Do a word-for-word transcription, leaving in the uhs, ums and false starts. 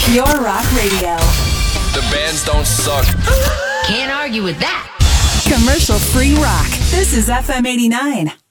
Pure Rock Radio. The bands don't suck. Can't argue with that. Commercial free rock. This is F M eighty-nine.